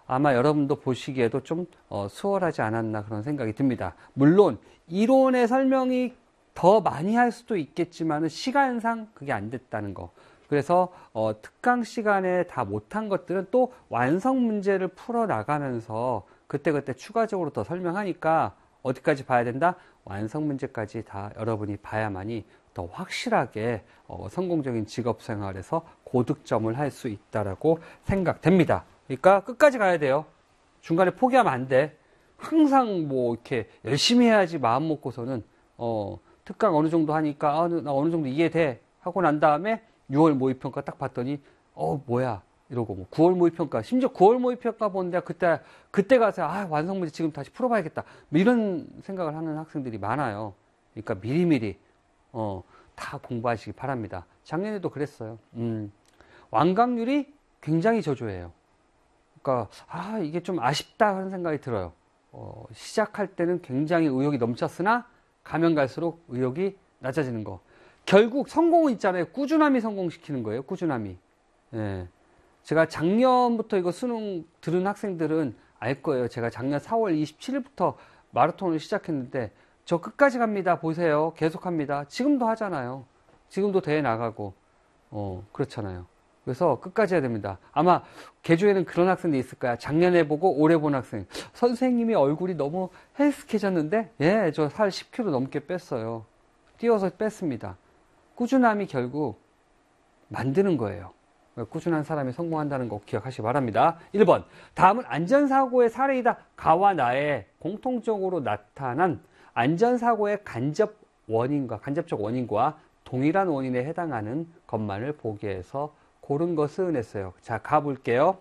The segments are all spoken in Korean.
아마 여러분도 보시기에도 좀 수월하지 않았나 그런 생각이 듭니다. 물론 이론의 설명이 더 많이 할 수도 있겠지만 시간상 그게 안 됐다는 거. 그래서 특강 시간에 다 못한 것들은 또 완성 문제를 풀어 나가면서 그때그때 추가적으로 더 설명하니까 어디까지 봐야 된다? 완성 문제까지 다 여러분이 봐야만이 더 확실하게 성공적인 직업 생활에서 고득점을 할 수 있다라고 생각됩니다. 그러니까 끝까지 가야 돼요. 중간에 포기하면 안 돼. 항상 뭐 이렇게 열심히 해야지 마음 먹고서는 특강 어느 정도 하니까 나 어느 정도 이해돼 하고 난 다음에 6월 모의평가 딱 봤더니 뭐야 이러고 뭐 9월 모의평가, 심지어 9월 모의평가 보는데 그때 가서 완성 문제 지금 다시 풀어봐야겠다 뭐 이런 생각을 하는 학생들이 많아요. 그러니까 미리미리 다 공부하시기 바랍니다. 작년에도 그랬어요. 완강률이 굉장히 저조해요. 그러니까 이게 좀 아쉽다 하는 생각이 들어요. 시작할 때는 굉장히 의욕이 넘쳤으나 가면 갈수록 의욕이 낮아지는 거. 결국 성공은 있잖아요. 꾸준함이 성공시키는 거예요. 꾸준함이. 예. 제가 작년부터 이거 수능 들은 학생들은 알 거예요. 제가 작년 4월 27일부터 마라톤을 시작했는데 저 끝까지 갑니다. 보세요. 계속합니다. 지금도 하잖아요. 지금도 대회 나가고 그렇잖아요. 그래서 끝까지 해야 됩니다. 아마 개조에는 그런 학생도 있을 거야. 작년에 보고 올해 본 학생. 선생님이 얼굴이 너무 헬스케졌는데 저 살 10kg 넘게 뺐어요. 뛰어서 뺐습니다. 꾸준함이 결국 만드는 거예요. 꾸준한 사람이 성공한다는 거 기억하시기 바랍니다. 1번. 다음은 안전사고의 사례이다. 가와 나의 공통적으로 나타난 안전사고의 간접적 원인과 동일한 원인에 해당하는 것만을 보기에서 고른 것은 했어요. 자, 가볼게요.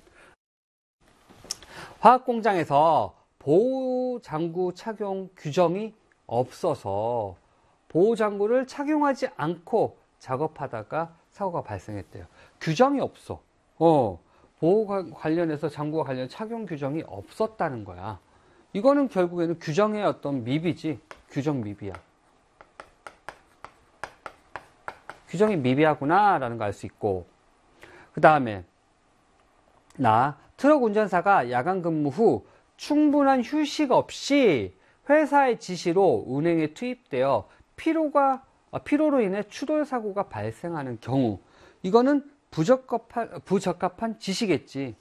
화학공장에서 보호장구 착용 규정이 없어서 보호장구를 착용하지 않고 작업하다가 사고가 발생했대요. 규정이 없어. 보호 관련해서 장구와 관련 착용 규정이 없었다는 거야. 이거는 결국에는 규정의 어떤 미비지. 규정 미비야. 규정이 미비하구나 라는 걸 알 수 있고, 그 다음에 트럭 운전사가 야간 근무 후 충분한 휴식 없이 회사의 지시로 운행에 투입되어 피로로 인해 추돌 사고가 발생하는 경우, 이거는 부적합한 지시겠지.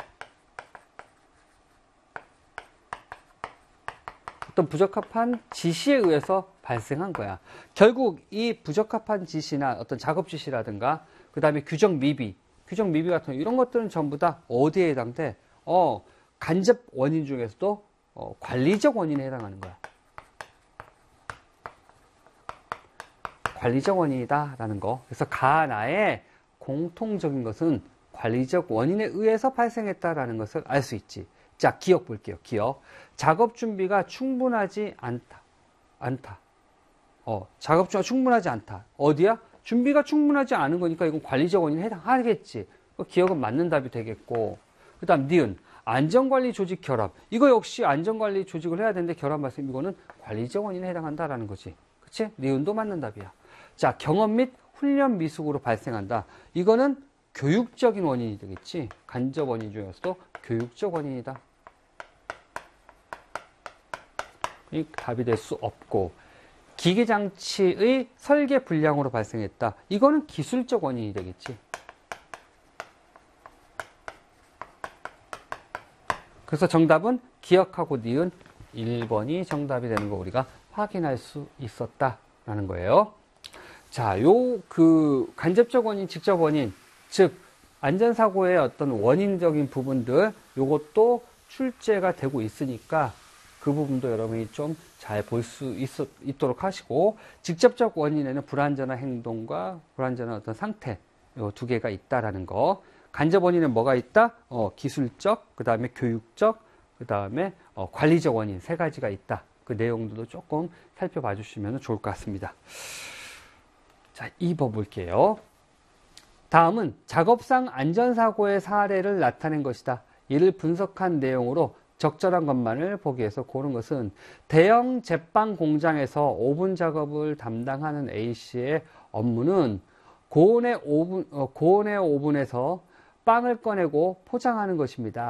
어떤 부적합한 지시에 의해서 발생한 거야. 결국 이 부적합한 지시나 어떤 작업 지시라든가 그 다음에 규정 미비 같은 이런 것들은 전부 다 어디에 해당돼? 간접 원인 중에서도 관리적 원인에 해당하는 거야. 관리적 원인이다 라는 거. 그래서 가나의 공통적인 것은 관리적 원인에 의해서 발생했다라는 것을 알 수 있지. 자, 기억 볼게요. 기억. 작업 준비가 충분하지 않다. 작업 준비가 충분하지 않다. 어디야? 준비가 충분하지 않은 거니까 이건 관리적 원인에 해당하겠지. 기억은 맞는 답이 되겠고. 그 다음 니은. 안전관리 조직 결합. 이거 역시 안전관리 조직을 해야 되는데 결합 말씀, 이거는 관리적 원인에 해당한다라는 거지. 그치? 니은도 맞는 답이야. 자, 경험 및 훈련 미숙으로 발생한다. 이거는 교육적인 원인이 되겠지. 간접 원인 중에서도 교육적 원인이다. 이 답이 될 수 없고, 기계장치의 설계 불량으로 발생했다. 이거는 기술적 원인이 되겠지. 그래서 정답은 기억하고 니은 1번이 정답이 되는 거 우리가 확인할 수 있었다라는 거예요. 자, 간접적 원인, 직접 원인, 즉 안전사고의 어떤 원인적인 부분들, 요것도 출제가 되고 있으니까 그 부분도 여러분이 좀 잘 볼 수 있도록 하시고, 직접적 원인에는 불안전한 행동과 불안전한 어떤 상태, 요 두 개가 있다라는 거. 간접 원인은 뭐가 있다? 기술적, 그 다음에 교육적, 그 다음에 관리적 원인 세 가지가 있다. 그 내용들도 조금 살펴봐 주시면 좋을 것 같습니다. 자, 2번 볼게요. 다음은 작업상 안전사고의 사례를 나타낸 것이다. 이를 분석한 내용으로 적절한 것만을 보기 위해서 고른 것은 대형 제빵 공장에서 오븐 작업을 담당하는 A씨의 업무는 고온의 오븐에서 빵을 꺼내고 포장하는 것입니다.